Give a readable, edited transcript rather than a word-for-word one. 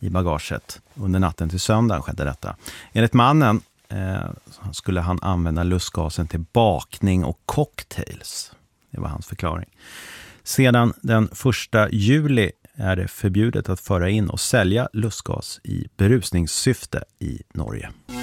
i bagaget. Under natten till söndagen skedde detta. Enligt mannen skulle han använda lustgasen till bakning och cocktails. Det var hans förklaring. Sedan den 1 juli är det förbjudet att föra in och sälja lustgas i berusningssyfte i Norge.